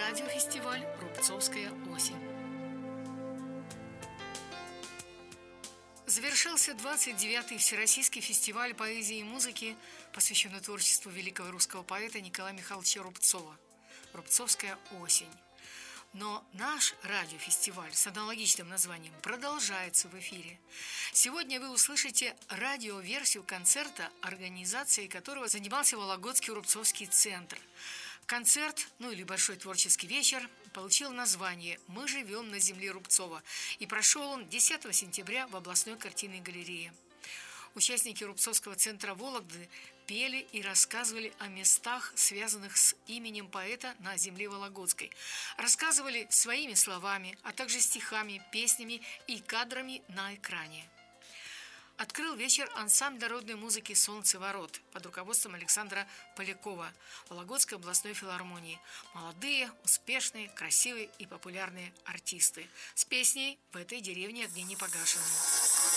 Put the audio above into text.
Радиофестиваль «Рубцовская осень». Завершился 29-й Всероссийский фестиваль поэзии и музыки, посвященный творчеству великого русского поэта Николая Михайловича Рубцова. «Рубцовская осень». Но наш радиофестиваль с аналогичным названием продолжается в эфире. Сегодня вы услышите радиоверсию концерта, организацией которого занимался Вологодский Рубцовский центр. Концерт, или большой творческий вечер, получил название «Мы живем на земле Рубцова», и прошел он 10 сентября в областной картинной галерее. Участники Рубцовского центра Вологды пели и рассказывали о местах, связанных с именем поэта на земле Вологодской. Рассказывали своими словами, а также стихами, песнями и кадрами на экране. Открыл вечер ансамбль народной музыки «Солнцеворот» под руководством Александра Полякова Вологодской областной филармонии. Молодые, успешные, красивые и популярные артисты с песней «В этой деревне огни не погашены».